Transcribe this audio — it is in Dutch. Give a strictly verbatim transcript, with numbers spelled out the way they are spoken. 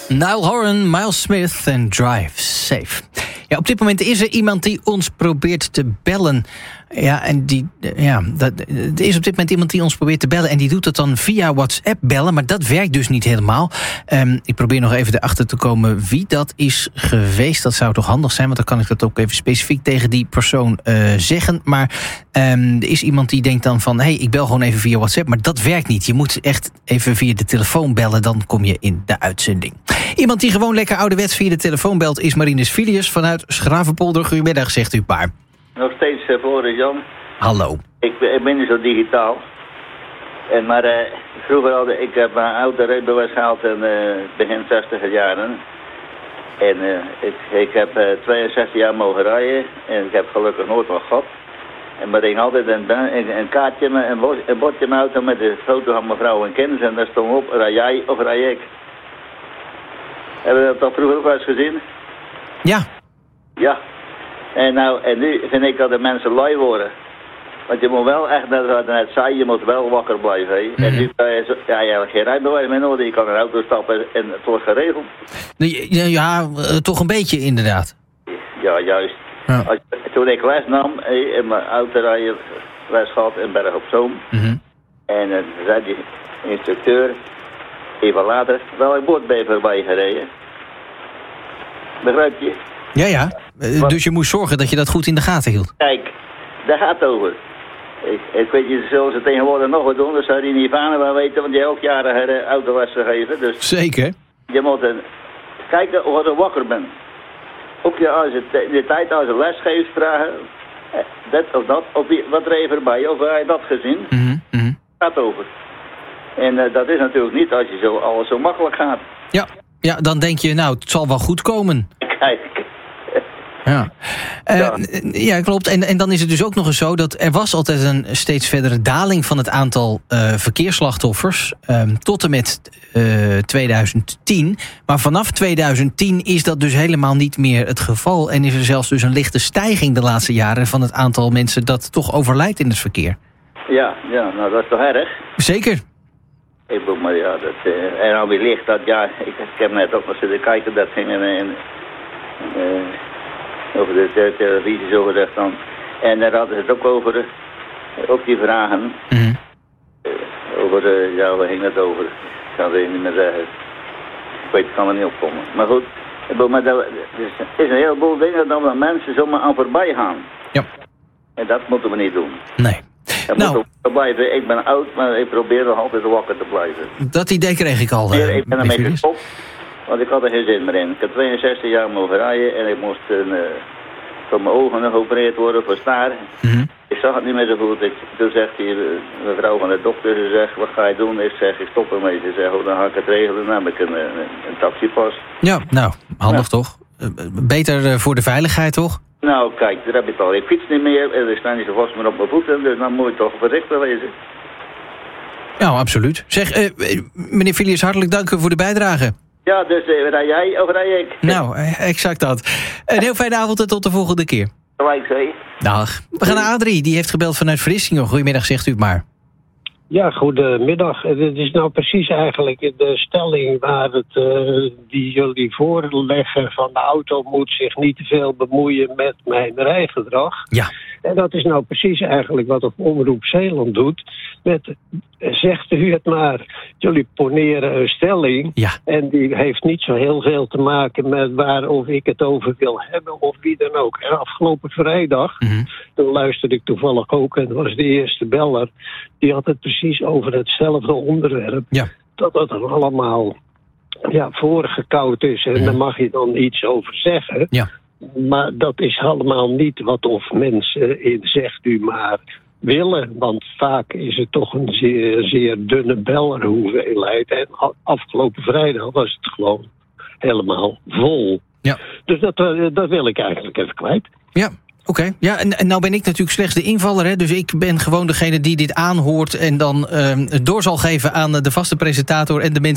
Niall Horan, Miles Smith en Drive Safe. Ja, op dit moment is er iemand die ons probeert te bellen. Ja, en die, ja, dat, er is op dit moment iemand die ons probeert te bellen en die doet het dan via WhatsApp bellen, maar dat werkt dus niet helemaal. Um, ik probeer nog even erachter te komen wie dat is geweest. Dat zou toch handig zijn, want dan kan ik dat ook even specifiek tegen die persoon uh, zeggen. Maar um, er is iemand die denkt dan van, hé, hey, ik bel gewoon even via WhatsApp, maar dat werkt niet. Je moet echt even via de telefoon bellen, dan kom je in de uitzending. Iemand die gewoon lekker ouderwets via de telefoon belt is Marinus Filius vanuit Schravenpolder. Goedemiddag, zegt u paar. Nog steeds uh, Floris Jan. Hallo. Ik, ben- ik ben niet zo digitaal. En, maar uh, vroeger had ik heb mijn auto rijbewijs gehaald in uh, begin zestiger jaren. En uh, ik, ik heb uh, tweeënzestig jaar mogen rijden. En ik heb gelukkig nooit wat gehad. En maar ik had altijd een, een, een kaartje, een, bord, een bordje in mijn auto met de foto van mijn vrouw en kinderen. En daar stond op, rij jij of rij ik? Hebben we dat toch vroeger ook wel eens gezien? Ja. Ja. En, nou, en nu vind ik dat de mensen lui worden. Want je moet wel echt, net wat ik net zei, je moet wel wakker blijven. Hè? Mm-hmm. En nu kan je, zo, ja, je hebt geen rijbewijs meer nodig. Je kan in een auto stappen en het wordt geregeld. Ja, ja uh, toch een beetje inderdaad. Ja, juist. Ja. Als, toen ik les nam, hey, in mijn autorijden les gehad in Berg op Zoom. Mm-hmm. En uh, zei die instructeur, even later, wel een boot bij voorbij gereden. Begrijp je? Ja, ja. Uh, dus je moest zorgen dat je dat goed in de gaten hield. Kijk, daar gaat het over. Ik, ik weet je, zullen ze tegenwoordig nog wat doen, dat zou die niet van wel weten, want jij ook jaren uh, autoles gegeven. Dus zeker. Je moet een, kijken of je wakker bent. Ook je als je in de tijd als je les geeft vragen, eh, dat of dat, of wie, wat er even bij, of heb je dat gezien? Mm-hmm, mm-hmm. Gaat over. En uh, dat is natuurlijk niet als je zo alles zo makkelijk gaat. Ja, ja, dan denk je, nou, het zal wel goed komen. Kijk. Ja. Uh, ja. ja, klopt. En, en dan is het dus ook nog eens zo dat er was altijd een steeds verdere daling van het aantal uh, verkeersslachtoffers um, tot en met uh, tweeduizend tien. Maar vanaf tweeduizend tien is dat dus helemaal niet meer het geval en is er zelfs dus een lichte stijging de laatste jaren van het aantal mensen dat toch overlijdt in het verkeer. Ja, ja, nou dat is toch erg? Zeker. Ik bedoel, maar ja, dat, uh, en alweer licht dat, ja, ik, ik heb net ook nog zitten kijken, dat ging in, in uh, over de, de televisie zo gezegd dan. En daar hadden ze het ook over, uh, ook die vragen. Mm-hmm. Uh, over, uh, ja, waar ging het over? Ik kan het niet meer zeggen. Ik weet, ik kan er niet opkomen. Maar goed, ik bedoel, maar dat, er is een heleboel dingen dat mensen zomaar aan voorbij gaan. Ja. En dat moeten we niet doen. Nee. Dat nou, blijven. Ik ben oud, maar ik probeer nog altijd wakker te blijven. Dat idee kreeg ik al. Uh, ik ben ermee gestopt, want ik had er geen zin meer in. Ik heb tweeënzestig jaar mogen rijden en ik moest uh, van mijn ogen nog geopereerd worden voor staar. Mm-hmm. Ik zag het niet meer zo goed. Ik, toen zegt die mevrouw van de dokter, ze zegt, wat ga je doen? Ik zeg, ik stop ermee. Ze zegt, oh, dan ga ik het regelen. Dan heb ik een, een, een taxipas. Ja, nou, handig ja. toch? Uh, beter uh, voor de veiligheid, toch? Nou, kijk, daar heb je het al. Ik fiets niet meer en ik sta niet zo vast meer op mijn voeten, dus dan moet ik toch voorzichtig wezen. Ja, absoluut. Zeg, uh, meneer Filius, hartelijk dank voor de bijdrage. Ja, dus uh, rij jij of rij ik? Nou, exact dat. Een heel fijne avond en tot de volgende keer. Gelijk, zei. Dag. We gaan naar Adrie, die heeft gebeld vanuit Vlissingen. Goedemiddag, zegt u het maar. Ja, goedemiddag. Het is nou precies eigenlijk de stelling waar het, uh, die jullie voorleggen van de auto moet zich niet te veel bemoeien met mijn rijgedrag. Ja. En dat is nou precies eigenlijk wat op Omroep Zeeland doet. Met, zegt u het maar, jullie poneren een stelling. Ja. En die heeft niet zo heel veel te maken met waar of ik het over wil hebben of wie dan ook. En afgelopen vrijdag, mm-hmm. toen luisterde ik toevallig ook en dat was de eerste beller. Die had het precies over hetzelfde onderwerp. Ja. Dat het er allemaal ja, voorgekoud is en mm-hmm. daar mag je dan iets over zeggen. Ja. Maar dat is allemaal niet wat of mensen in zegt u maar willen. Want vaak is het toch een zeer, zeer dunne bellerhoeveelheid. En afgelopen vrijdag was het gewoon helemaal vol. Ja. Dus dat, dat wil ik eigenlijk even kwijt. Ja. Oké, okay. Ja, en, en nou ben ik natuurlijk slechts de invaller, hè? Dus ik ben gewoon degene die dit aanhoort en dan uh, door zal geven aan de vaste presentator en de mensen